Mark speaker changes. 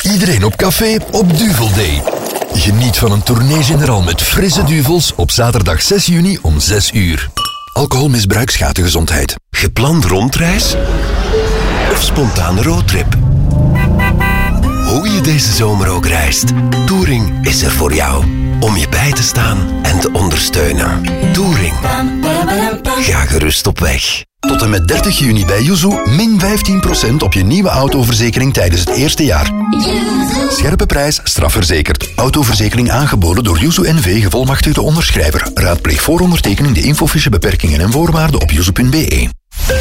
Speaker 1: Iedereen op café op Duvel Day. Geniet van een tournee generaal met frisse duvels op zaterdag 6 juni om 6 uur. Alcoholmisbruik schaadt de gezondheid.
Speaker 2: Gepland rondreis? Of spontane roadtrip? Hoe je deze zomer ook reist, Touring is er voor jou. Om je bij te staan en te ondersteunen. Touring. Ga gerust op weg.
Speaker 1: Tot en met 30 juni bij Yuzu min 15% op je nieuwe autoverzekering tijdens het eerste jaar. Scherpe prijs, strafverzekerd. Autoverzekering aangeboden door Yuzu NV, gevolmachtigde onderschrijver. Raadpleeg voor ondertekening de infofiche, beperkingen en voorwaarden op yuzu.be.